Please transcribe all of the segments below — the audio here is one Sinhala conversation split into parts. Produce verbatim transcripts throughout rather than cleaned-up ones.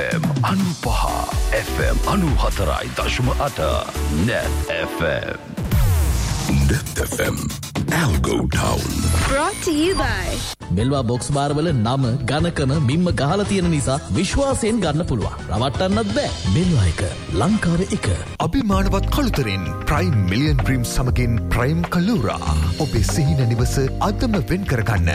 අනුපහ එෆ් එම් අනුහතරයි දශම අට Net F M. Net F M Algo Town. Brought to you by මෙල්වා box bar වල නම ගණකම මිම්ම ගහලා තියෙන නිසා විශ්වාසයෙන් ගන්න පුළුවන්. රවට්ටන්නත් බෑ. මෙල්වා එක ලංකාවේ එක. අභිමානවත් කළුතරින් ප්‍රයිම් මිලියන් ඩ්‍රීම් සමගින් ප්‍රයිම් කලූරා. ඔබේ සිහින නිවස අදම වෙන් කරගන්න.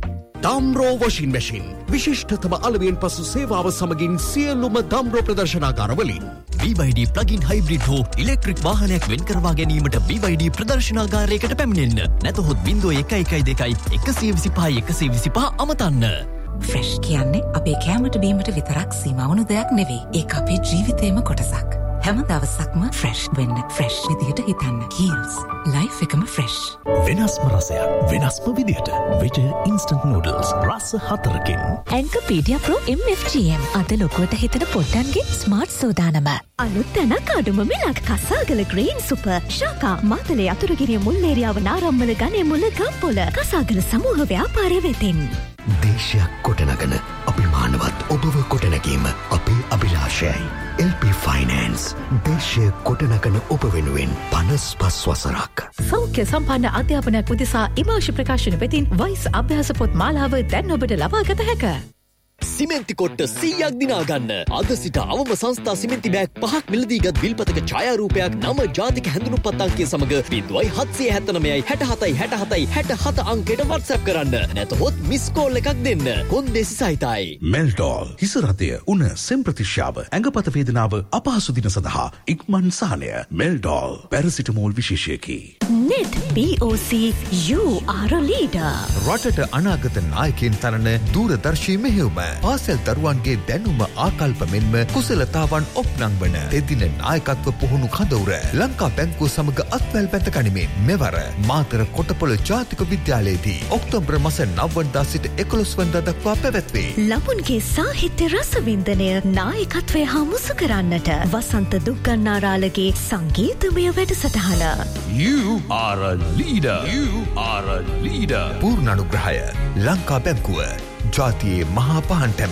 ඩම්රෝ වොෂින් මැෂින් විශිෂ්ටතම අලවයෙන් පසු සේවාව සමගින් සියලුම ඩම්රෝ ප්‍රදර්ශනාගාරවලින් B Y D plugin hybrid හෝ ඉලෙක්ට්‍රික් වාහනයක් වෙන් කරවා ගැනීමට B Y D ප්‍රදර්ශනාගාරයකට පැමිණෙන්න. නැතහොත් බිංදුව එකයි එකයි දෙකයි එකසිය විසිපහයි එකසිය විසිපහ අමතන්න. ෆ්‍රෙෂ් කියන්නේ අපේ කෑමට බීමට විතරක් සීමා වුණු දෙයක් නෙවෙයි. ඒක අපේ ජීවිතේම කොටසක්. හැම දවසක්ම ෆ්‍රෙෂ් වෙන්න ෆ්‍රෙෂ් විදියට හිතන්න. කීල්ස් ලයිෆ් එකම ෆ්‍රෙෂ්. වෙනස්ම රසයක් වෙනස්ම විදියට. වෙජ ඉන්ස්ටන්ට් නූඩල්ස් රස හතරකින්. ඇන්කපීඩියා ප්‍රෝ එම් එෆ් ජී එම් අද ලොකුවට හිතන පොට්ටන්ගේ ස්මාර්ට් සෝදානම. අලුත් තැනක් අඩුම මිලක් කසාගල ග්‍රීන් සුපර් ශාකා මාතලේ අතුරුගිරිය මුල්ලේරියාව නාරම්මල ගනේ මුල ගම්පොල කසාගල සමූහ ව්‍යාපාරය වෙතින්. දේශයක් කොටනගන අභිමානවත් ඔබව කොටනැගීම අපේ අභිලාෂයයි. එල් පී ෆයිනෑන්ස් දේශය කොටනගන ඔබ වෙනුවෙන් පනස් පස් වසරක්. සෞඛ්‍ය සම්පන්න අධ්‍යාපනයක් උදෙසා ඉමාශ ප්‍රකාශන වෙතින් වයිස් අභ්‍යාස පොත් මාලාව දැන් ඔබට ලබාගත හැක. සිමෙන්ති කොට්ට සීයක් දිනාගන්න. අද සිට අවම සංස්ථා සිමෙන්ති බෑග් පහක් මිලදීගත් විල්පතක ඡායාරූපයක් නම ජාතික හැඳුනුම්පත් අංකය සමග බිංදුවයි හත්සිය හැත්තනවයයි හැට හතයි හැට හතයි හැට හත අංකයට WhatsApp කරන්න. නැතහොත් මිස් කෝල් එකක් දෙන්න. කොන්දේසි සහිතයි. මෙල්ටෝල් හිස රතය උණ සෙම් ප්‍රතිශ්‍යාව ඇඟපත වේදනාව අපහසු දින සඳහා ඉක්මන් සහනය. මෙල්ටෝල් paracetamol විශේෂයකි. Net B O C you are a leader. රටට අනාගත නායකයන් තරණ දූරදර්ශී මෙහෙයුම පාසල් දරුවන්ගේ දැනුම ආකල්ප මෙන්ම කුසලතාවන් ඔප්නංවන එදින නායකත්ව පුහුණු කඳවුර ලංකා බැංකුව සමග අත්වැල් බැඳ ගනිමින් මෙවර මාතර කොටපොළ ජාතික විද්‍යාලයේදී ඔක්තෝබර් මාස නව වනදා සිට එකොළොස් වනදා දක්වා පැවැත්වේ. ළමුන්ගේ සාහිත්‍ය රසවින්දනය නායකත්වය හා මුසු කරන්නට වසන්ත දුක්ගන්නාරාලගේ සංගීතමය වැඩසටහන. You are a leader. You are a leader. පූර්ණ අනුග්‍රහය ලංකා බැංකුව ජාතියේ මහා පහන්ටැව.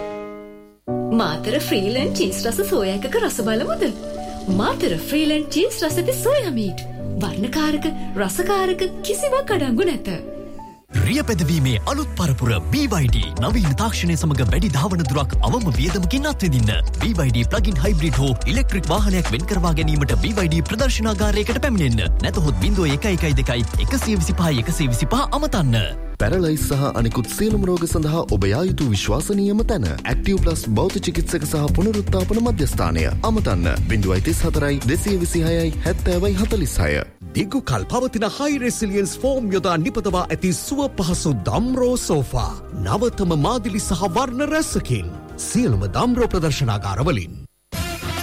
මාතර ෆ්‍රීලන්ඩ් චීස් රස සෝයා එකක රස බලමුද? මාතර ෆ්‍රීලන්ඩ් චීස් රස ඇති සෝයා මීට්. වර්ණකාරක රසකාරක කිසිවක් අඩංගු නැත. රිය පැදවීමේ අලුත් පරපුර B Y D නවීන තාක්ෂණය සමග වැඩි ධාවන දුරක් අවම වියදමකින් අත්විඳින්න. B Y D plugin hybrid හෝ ඉලෙක්ට්‍රික් වාහනයක් වෙන් කරවා ගැනීමට B Y D ප්‍රදර්ශනාගාරයකට පැමිණෙන්න. නැතහොත් බිංදුව එකයි එකයි දෙකයි එකසිය විසිපහයි එකසිය විසිපහ අමතන්න. පැරලයිස් සහ අනිකුත් සියලුම රෝග සඳහා ඔබ යා යුතු විශ්වාසනීයම තැන ඇක්ටිව් ප්ලස් බෞද්ධ චිකිත්සක සහ පුනරුත්ථාපන මධ්‍යස්ථානය. අමතන්න බිංදුවයි තිස් හතරයි දෙසිය විසිහයයි හැත්තෑවයි හතලිස් හය. දිගු කල් පවතින හයි රෙසිලියන්ස් ෆෝම් යොදා නිපදවා ඇති සුව පහසු දම්රෝ සෝෆා නවතම මාදිලි සහ වර්ණ රැසකින් සියලුම දම්රෝ ප්‍රදර්ශනාගාරවලින්.